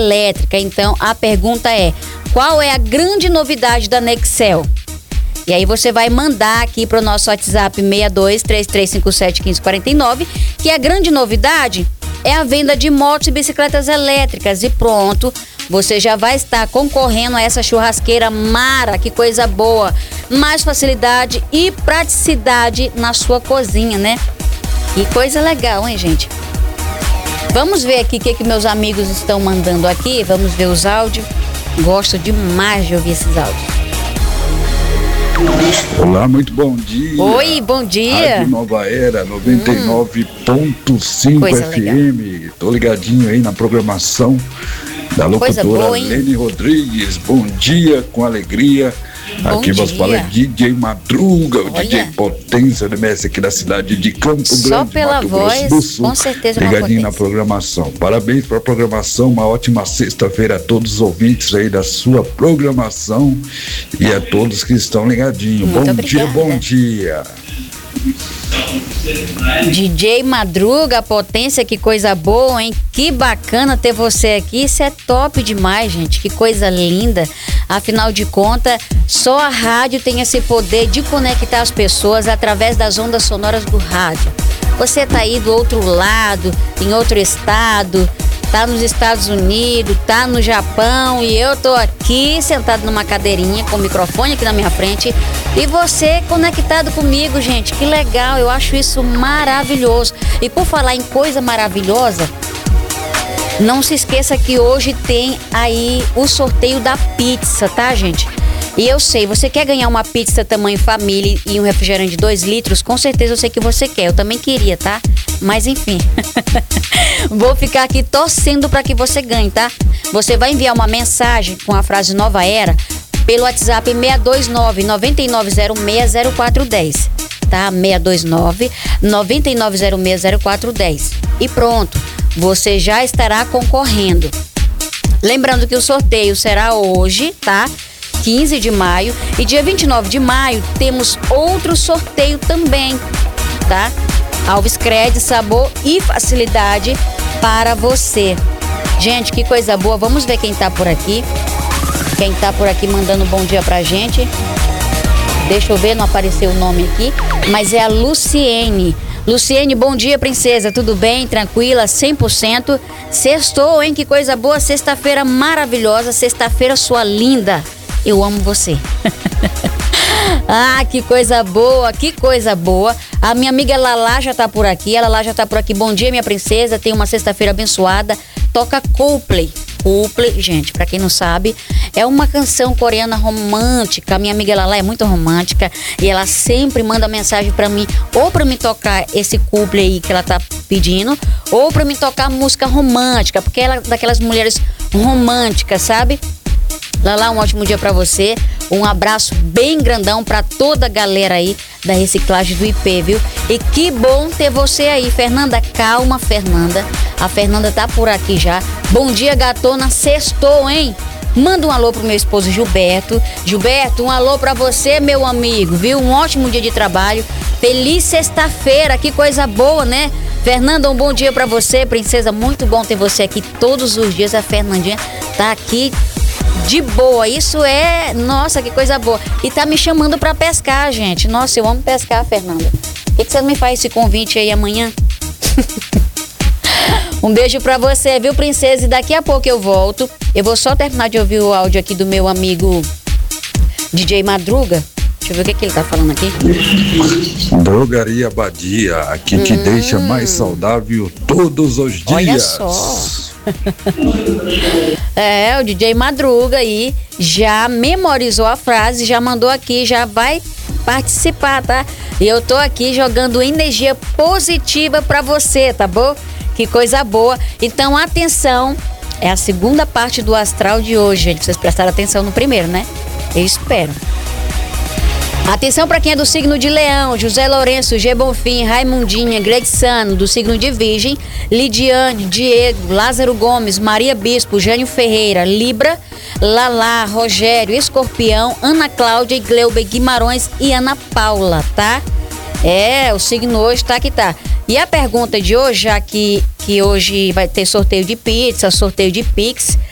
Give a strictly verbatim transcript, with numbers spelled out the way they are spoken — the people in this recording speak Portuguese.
elétrica. Então, a pergunta é: qual é a grande novidade da Nexel? E aí você vai mandar aqui para o nosso WhatsApp seis dois três três cinco sete um cinco quatro nove, que a grande novidade é a venda de motos e bicicletas elétricas. E pronto, você já vai estar concorrendo a essa churrasqueira Mara, que coisa boa. Mais facilidade e praticidade na sua cozinha, né? Que coisa legal, hein, gente? Vamos ver aqui o que, que meus amigos estão mandando aqui. Vamos ver os áudios. Gosto demais de ouvir esses áudios. Olá, muito bom dia. Oi, bom dia. Rádio Nova Era noventa e nove ponto cinco Coisa F M. Tô ligadinho aí na programação da locutora boa, hein? Lene Rodrigues. Bom dia, com alegria. Bom aqui vos dia. fala é D J Madruga, o Olha. D J Potência do M S aqui da cidade de Campo Só Grande, pela Mato voz, Grosso do Sul. com certeza uma ligadinho na potência. programação. Parabéns para a programação, uma ótima sexta-feira a todos os ouvintes aí da sua programação e a todos que estão ligadinhos. Muito Bom obrigada. dia, bom dia. D J Madruga, potência, que coisa boa, hein? Que bacana ter você aqui. Isso é top demais, gente. Que coisa linda. Afinal de contas, só a rádio tem esse poder de conectar as pessoas através das ondas sonoras do rádio. Você tá aí do outro lado, em outro estado, tá nos Estados Unidos, tá no Japão, e eu tô aqui sentado numa cadeirinha com o microfone aqui na minha frente e você conectado comigo, gente. Que legal, eu acho isso maravilhoso. E por falar em coisa maravilhosa, não se esqueça que hoje tem aí o sorteio da pizza, tá, gente? E eu sei, você quer ganhar uma pizza tamanho família e um refrigerante de dois litros? Com certeza eu sei que você quer, eu também queria, tá? Mas enfim, vou ficar aqui torcendo para que você ganhe, tá? Você vai enviar uma mensagem com a frase Nova Era pelo WhatsApp seis dois nove, nove nove zero seis zero quatro um zero, tá? seis dois nove, nove nove zero seis zero quatro um zero. E pronto, você já estará concorrendo. Lembrando que o sorteio será hoje, tá? quinze de maio, e dia vinte e nove de maio temos outro sorteio também, tá? Alves Cred, sabor e facilidade para você. Gente, que coisa boa. Vamos ver quem tá por aqui. Quem tá por aqui mandando um bom dia pra gente. Deixa eu ver, não apareceu o nome aqui, mas é a Luciene. Luciene, bom dia, princesa. Tudo bem? Tranquila? cem por cento? Sextou, hein? Que coisa boa. Sexta-feira maravilhosa. Sexta-feira, sua linda. Eu amo você. Ah, que coisa boa, que coisa boa. A minha amiga Lala já tá por aqui. A Lala já tá por aqui. Bom dia, minha princesa. Tenha uma sexta-feira abençoada. Toca Coldplay. Coldplay, gente, pra quem não sabe, é uma canção coreana romântica. A minha amiga Lala é muito romântica e ela sempre manda mensagem pra mim, ou pra me tocar esse Coldplay aí que ela tá pedindo, ou pra me tocar música romântica, porque ela é daquelas mulheres românticas, sabe? Lala, um ótimo dia pra você. Um abraço bem grandão pra toda a galera aí da reciclagem do I P, viu? E que bom ter você aí, Fernanda. Calma, Fernanda. A Fernanda tá por aqui já. Bom dia, gatona. Sextou, hein? Manda um alô pro meu esposo Gilberto. Gilberto, um alô pra você, meu amigo, viu? Um ótimo dia de trabalho. Feliz sexta-feira. Que coisa boa, né? Fernanda, um bom dia pra você, princesa. Muito bom ter você aqui todos os dias. A Fernandinha tá aqui de boa, isso é, nossa, que coisa boa. E tá me chamando pra pescar, gente. Nossa, eu amo pescar, Fernanda. Por que, que você não me faz esse convite aí amanhã? Um beijo pra você, viu, princesa? E daqui a pouco eu volto. Eu vou só terminar de ouvir o áudio aqui do meu amigo D J Madruga. Deixa eu ver o que, que ele tá falando aqui. Drogaria Badia, aqui que Hum. deixa mais saudável todos os dias. Olha só. É, o D J Madruga aí já memorizou a frase, já mandou aqui, já vai participar, tá? E eu tô aqui jogando energia positiva pra você, tá bom? Que coisa boa. Então, atenção, é a segunda parte do astral de hoje, gente. Vocês prestaram atenção no primeiro, né? Eu espero. Atenção para quem é do signo de Leão: José Lourenço, G. Bonfim, Raimundinha, Gregsano, do signo de Virgem, Lidiane, Diego, Lázaro Gomes, Maria Bispo, Jânio Ferreira, Libra, Lala, Rogério, Escorpião, Ana Cláudia, Gleuber Guimarães e Ana Paula, tá? É, o signo hoje tá que tá. E a pergunta de hoje, já que, que hoje vai ter sorteio de pizza, sorteio de Pix,